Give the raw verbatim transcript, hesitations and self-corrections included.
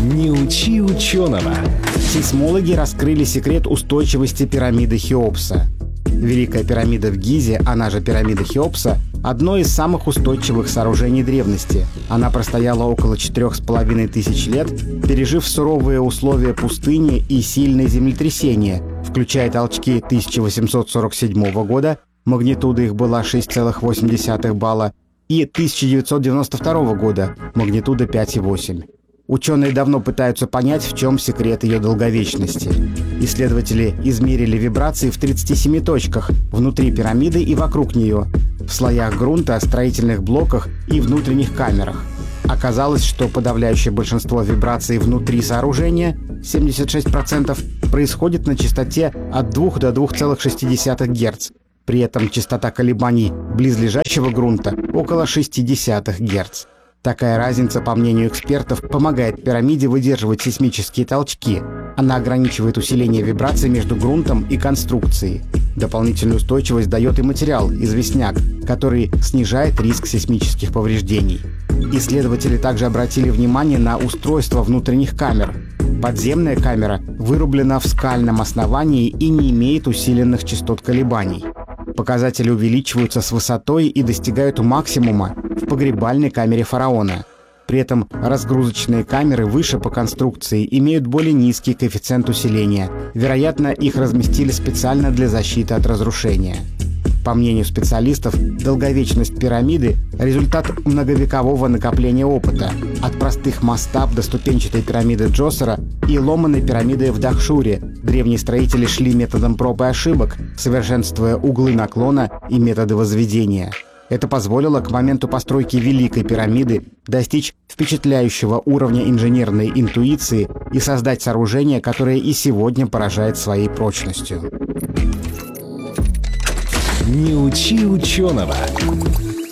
Не учи ученого. Сейсмологи раскрыли секрет устойчивости пирамиды Хеопса. Великая пирамида в Гизе, она же пирамида Хеопса, одно из самых устойчивых сооружений древности. Она простояла около четырех с половиной тысяч лет, пережив суровые условия пустыни и сильные землетрясения, включая толчки тысяча восемьсот сорок седьмого года, магнитуда их была шесть целых восемь десятых балла, и тысяча девятьсот девяносто второго года, магнитуда пять целых восемь десятых. Ученые давно пытаются понять, в чем секрет ее долговечности. Исследователи измерили вибрации в тридцати семи точках внутри пирамиды и вокруг нее, в слоях грунта, строительных блоках и внутренних камерах. Оказалось, что подавляющее большинство вибраций внутри сооружения, семьдесят шесть процентов, происходит на частоте от двух до двух целых шести десятых герц. При этом частота колебаний близлежащего грунта около шести десятых герц. Такая разница, по мнению экспертов, помогает пирамиде выдерживать сейсмические толчки. Она ограничивает усиление вибраций между грунтом и конструкцией. Дополнительную устойчивость дает и материал, известняк, который снижает риск сейсмических повреждений. Исследователи также обратили внимание на устройство внутренних камер. Подземная камера вырублена в скальном основании и не имеет усиленных частот колебаний. Показатели увеличиваются с высотой и достигают максимума в погребальной камере фараона. При этом разгрузочные камеры выше по конструкции имеют более низкий коэффициент усиления. Вероятно, их разместили специально для защиты от разрушения. По мнению специалистов, долговечность пирамиды – результат многовекового накопления опыта. От простых мастаб до ступенчатой пирамиды Джосера и ломаной пирамиды в Дахшуре древние строители шли методом проб и ошибок, совершенствуя углы наклона и методы возведения. Это позволило к моменту постройки Великой пирамиды достичь впечатляющего уровня инженерной интуиции и создать сооружение, которое и сегодня поражает своей прочностью. Не учи ученого.